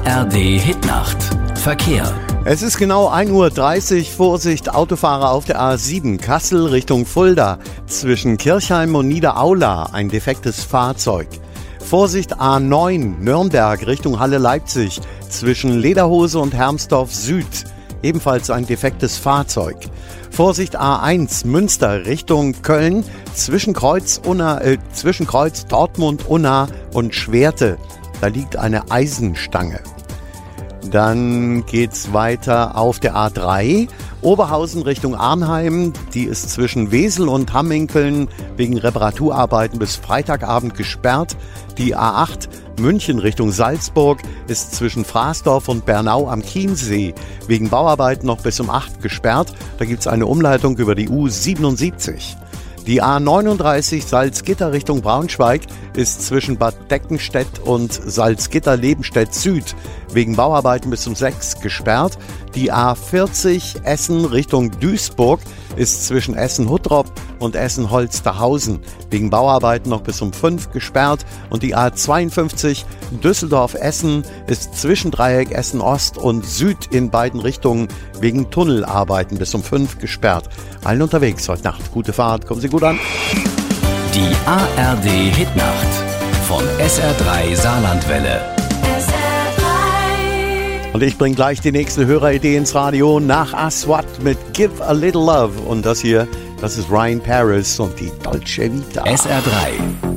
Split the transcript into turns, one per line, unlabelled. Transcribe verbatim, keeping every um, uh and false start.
R D Hitnacht. Verkehr.
Es ist genau ein Uhr dreißig. Vorsicht, Autofahrer auf der A sieben, Kassel Richtung Fulda. Zwischen Kirchheim und Niederaula ein defektes Fahrzeug. Vorsicht, A neun, Nürnberg Richtung Halle Leipzig. Zwischen Lederhose und Hermsdorf Süd. Ebenfalls ein defektes Fahrzeug. Vorsicht, A eins, Münster Richtung Köln. Zwischen Kreuz, Unna, äh, zwischen Kreuz Dortmund, Unna und Schwerte. Da liegt eine Eisenstange. Dann geht's weiter auf der A drei, Oberhausen Richtung Arnheim. Die ist zwischen Wesel und Hamminkeln wegen Reparaturarbeiten bis Freitagabend gesperrt. Die A acht, München Richtung Salzburg, ist zwischen Fraßdorf und Bernau am Chiemsee wegen Bauarbeiten noch bis um acht gesperrt. Da gibt's eine Umleitung über die U siebenundsiebzig. Die A neununddreißig Salzgitter Richtung Braunschweig ist zwischen Bad Deckenstedt und Salzgitter-Lebenstedt Süd wegen Bauarbeiten bis um sechs gesperrt. Die A vierzig Essen Richtung Duisburg ist zwischen Essen-Huttrop und Essen-Holsterhausen wegen Bauarbeiten noch bis um fünf gesperrt. Und die A zweiundfünfzig Düsseldorf-Essen ist zwischen Dreieck Essen-Ost und Süd in beiden Richtungen wegen Tunnelarbeiten bis um fünf gesperrt. Allen unterwegs heute Nacht. Gute Fahrt, kommen Sie gut an.
Die A R D Hitnacht von S R drei Saarlandwelle.
Und ich bringe gleich die nächste Höreridee ins Radio nach Aswad mit Give a Little Love. Und das hier, das ist Ryan Paris und die Dolce Vita.
S R drei